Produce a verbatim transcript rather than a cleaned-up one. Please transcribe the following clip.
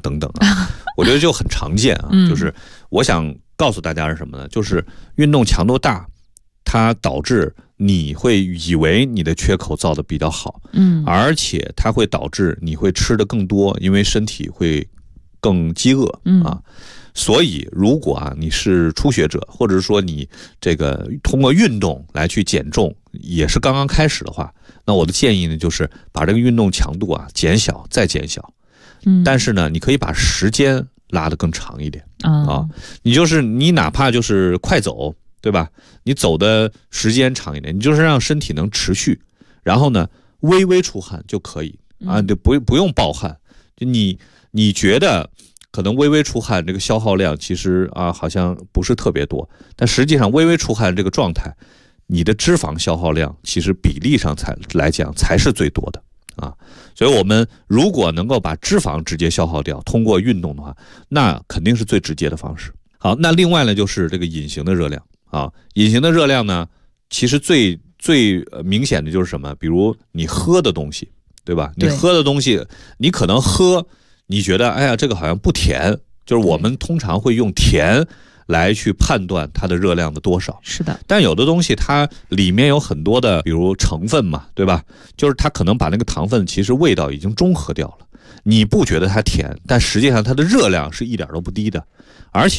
等等啊，我觉得就很常见啊。 嗯、 就是我想告诉大家是什么呢？就是运动强度大，它导致你会以为你的缺口造得比较好， 嗯， 而且它会导致你会吃的更多，因为身体会更饥饿啊。 嗯， 所以如果啊你是初学者，或者说你这个通过运动来去减重，也是刚刚开始的话，那我的建议呢就是把这个运动强度啊减小再减小。 嗯， 但是呢，你可以把时间拉得更长一点啊、 哦。 你就是你哪怕就是快走，对吧？你走的时间长一点，你就是让身体能持续，然后呢微微出汗就可以啊，就不不用暴汗。就你你觉得可能微微出汗这个消耗量其实啊好像不是特别多，但实际上微微出汗这个状态，你的脂肪消耗量其实比例上才来讲才是最多的啊。所以我们如果能够把脂肪直接消耗掉，通过运动的话，那肯定是最直接的方式。好，那另外呢就是这个隐形的热量啊，隐形的热量呢，其实最最明显的就是什么？比如你喝的东西，对吧？你喝的东西，你可能喝，你觉得哎呀这个好像不甜，就是我们通常会用甜来去判断它的热量的多少。 是的， 但有的东西它里面有很多的，比如成分嘛，对吧？就是它可能把那个糖分其实味道已经中和掉了，你不觉得它甜，但实际上它的热量是一点都不低的，而且